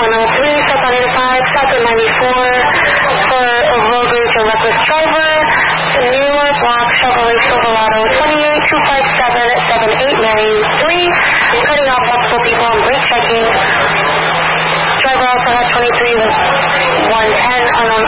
103, step on 85, stop at 94 for a road rage or reckless driver. Newer block Chevrolet Silverado 28-257-7893, cutting off multiple people and brake checking. Driver also had 23 with 110 unknown